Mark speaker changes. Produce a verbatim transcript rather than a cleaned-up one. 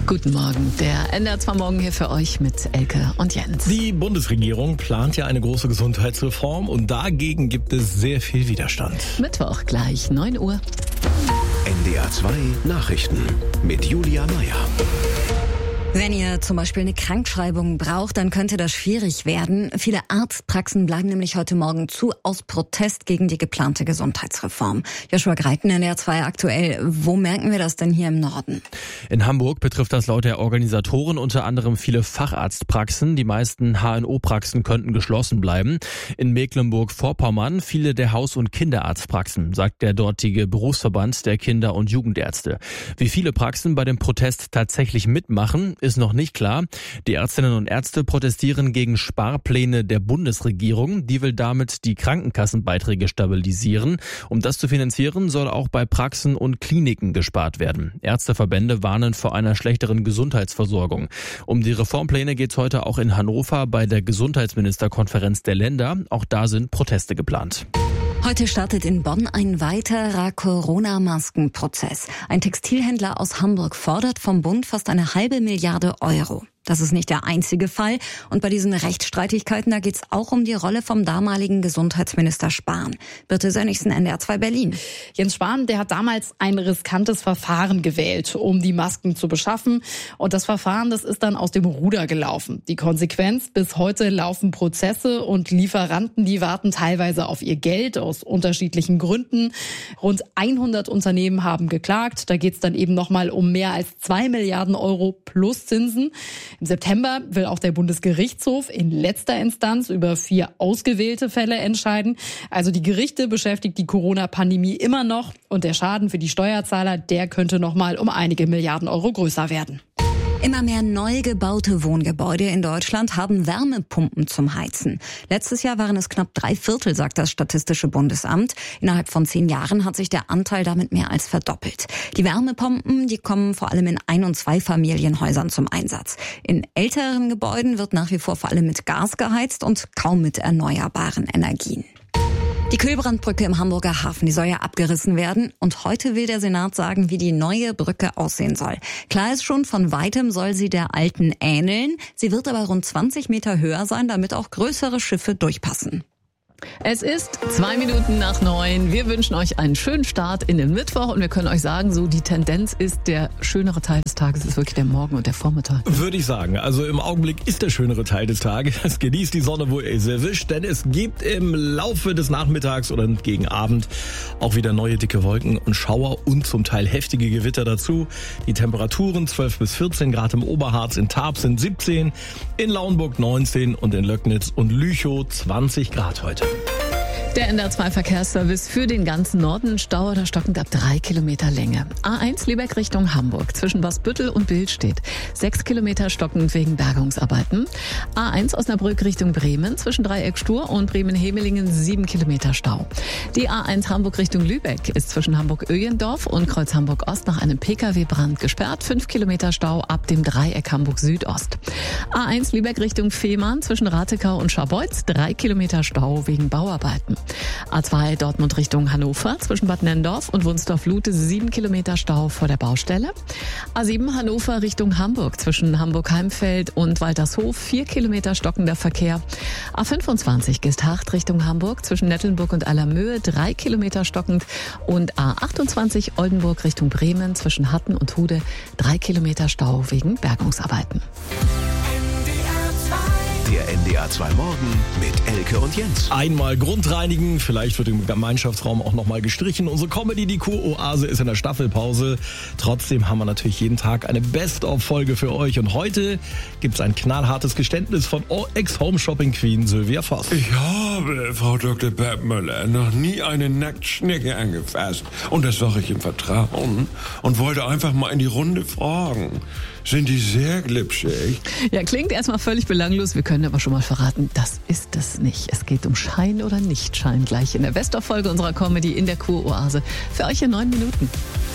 Speaker 1: Guten Morgen, der N D R zwei Morgen hier für euch mit Elke und Jens.
Speaker 2: Die Bundesregierung plant ja eine große Gesundheitsreform und dagegen gibt es sehr viel Widerstand.
Speaker 1: Mittwoch gleich neun Uhr.
Speaker 3: N D R zwei Nachrichten mit Julia Meyer.
Speaker 4: Wenn ihr zum Beispiel eine Krankschreibung braucht, dann könnte das schwierig werden. Viele Arztpraxen bleiben nämlich heute Morgen zu, aus Protest gegen die geplante Gesundheitsreform. Joshua Greiten, N D R zwei aktuell. Wo merken wir das denn hier im Norden?
Speaker 5: In Hamburg betrifft das laut der Organisatoren unter anderem viele Facharztpraxen. Die meisten H N O-Praxen könnten geschlossen bleiben. In Mecklenburg-Vorpommern viele der Haus- und Kinderarztpraxen, sagt der dortige Berufsverband der Kinder- und Jugendärzte. Wie viele Praxen bei dem Protest tatsächlich mitmachen, ist noch nicht klar. Die Ärztinnen und Ärzte protestieren gegen Sparpläne der Bundesregierung. Die will damit die Krankenkassenbeiträge stabilisieren. Um das zu finanzieren, soll auch bei Praxen und Kliniken gespart werden. Ärzteverbände warnen vor einer schlechteren Gesundheitsversorgung. Um die Reformpläne geht es heute auch in Hannover bei der Gesundheitsministerkonferenz der Länder. Auch da sind Proteste geplant.
Speaker 4: Heute startet in Bonn ein weiterer Corona-Maskenprozess. Ein Textilhändler aus Hamburg fordert vom Bund fast eine halbe Milliarde Euro. Das ist nicht der einzige Fall. Und bei diesen Rechtsstreitigkeiten, da geht's auch um die Rolle vom damaligen Gesundheitsminister Spahn. Birte Sönnigsen, N D R zwei Berlin.
Speaker 6: Jens Spahn, der hat damals ein riskantes Verfahren gewählt, um die Masken zu beschaffen. Und das Verfahren, das ist dann aus dem Ruder gelaufen. Die Konsequenz, bis heute laufen Prozesse und Lieferanten, die warten teilweise auf ihr Geld aus unterschiedlichen Gründen. Rund hundert Unternehmen haben geklagt. Da geht's dann eben nochmal um mehr als zwei Milliarden Euro plus Zinsen. Im September will auch der Bundesgerichtshof in letzter Instanz über vier ausgewählte Fälle entscheiden. Also die Gerichte beschäftigt die Corona-Pandemie immer noch und der Schaden für die Steuerzahler, der könnte noch mal um einige Milliarden Euro größer werden.
Speaker 4: Immer mehr neu gebaute Wohngebäude in Deutschland haben Wärmepumpen zum Heizen. Letztes Jahr waren es knapp drei Viertel, sagt das Statistische Bundesamt. Innerhalb von zehn Jahren hat sich der Anteil damit mehr als verdoppelt. Die Wärmepumpen, die kommen vor allem in Ein- und Zweifamilienhäusern zum Einsatz. In älteren Gebäuden wird nach wie vor vor allem mit Gas geheizt und kaum mit erneuerbaren Energien. Die Kühlbrandbrücke im Hamburger Hafen, die soll ja abgerissen werden. Und heute will der Senat sagen, wie die neue Brücke aussehen soll. Klar ist schon, von weitem soll sie der alten ähneln. Sie wird aber rund zwanzig Meter höher sein, damit auch größere Schiffe durchpassen.
Speaker 1: Es ist zwei Minuten nach neun. Wir wünschen euch einen schönen Start in den Mittwoch und wir können euch sagen, so die Tendenz ist, der schönere Teil des Tages ist wirklich der Morgen und der Vormittag.
Speaker 2: Würde ich sagen. Also im Augenblick ist der schönere Teil des Tages. Genießt die Sonne, wo ihr es erwischt, denn es gibt im Laufe des Nachmittags oder gegen Abend auch wieder neue dicke Wolken und Schauer und zum Teil heftige Gewitter dazu. Die Temperaturen zwölf bis vierzehn Grad im Oberharz, in Tarp sind siebzehn, in Lauenburg neunzehn und in Löcknitz und Lüchow zwanzig Grad heute.
Speaker 1: Der N D R zwei Verkehrsservice für den ganzen Norden. Stau oder stockend ab drei Kilometer Länge. A eins Lübeck Richtung Hamburg zwischen Bosbüttel und Billstedt. Sechs Kilometer stockend wegen Bergungsarbeiten. A eins Osnabrück Richtung Bremen zwischen Dreieck Stur und Bremen-Hemelingen sieben Kilometer Stau. Die A eins Hamburg Richtung Lübeck ist zwischen Hamburg-Öjendorf und Kreuz Hamburg-Ost nach einem Pkw-Brand gesperrt. Fünf Kilometer Stau ab dem Dreieck Hamburg-Südost. A eins Lübeck Richtung Fehmarn zwischen Ratekau und Scharbeutz. Drei Kilometer Stau wegen Bauarbeiten. A zwei Dortmund Richtung Hannover zwischen Bad Nenndorf und Wunsdorf-Lute sieben Kilometer Stau vor der Baustelle. A sieben Hannover Richtung Hamburg zwischen Hamburg-Heimfeld und Waltershof vier Kilometer stockender Verkehr. A fünfundzwanzig Geesthacht Richtung Hamburg zwischen Nettelnburg und Allermöhe drei Kilometer stockend und A achtundzwanzig Oldenburg Richtung Bremen zwischen Hatten und Hude drei Kilometer Stau wegen Bergungsarbeiten.
Speaker 3: Der N D R zwei Morgen mit Elke und Jens.
Speaker 2: Einmal grundreinigen, vielleicht wird im Gemeinschaftsraum auch nochmal gestrichen. Unsere Comedy, die Kuroase, ist in der Staffelpause. Trotzdem haben wir natürlich jeden Tag eine Best-of-Folge für euch. Und heute gibt's ein knallhartes Geständnis von Ex-Home-Shopping-Queen Sylvia Voss.
Speaker 7: Ich habe, Frau Doktor Bergmüller, noch nie eine Nacktschnecke angefasst. Und das sage ich im Vertrauen. Und wollte einfach mal in die Runde fragen. Sind die sehr glitschig?
Speaker 1: Ja, klingt erstmal völlig belanglos. Wir können aber schon mal verraten, das ist es nicht. Es geht um Schein oder Nichtschein gleich in der Best-of-Folge unserer Comedy in der Kuroase. Für euch in neun Minuten.